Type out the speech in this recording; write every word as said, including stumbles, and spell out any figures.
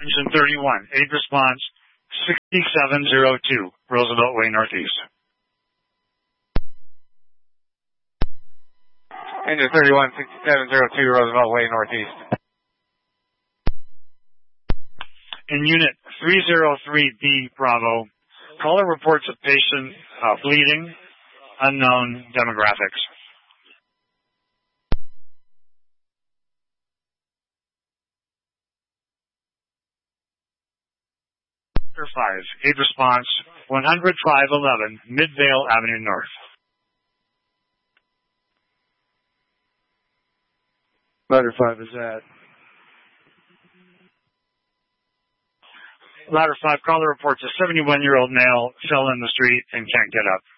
Engine thirty-one, aid response sixty-seven oh two, Roosevelt Way Northeast. Engine thirty-one, sixty-seven oh two, Roosevelt Way Northeast. In Unit three oh three B, Bravo, caller reports a patient uh, bleeding, unknown demographics. five, aid response one hundred five eleven, Midvale Avenue North. Ladder five is at. Ladder five, caller reports a seventy-one-year-old male fell in the street and can't get up.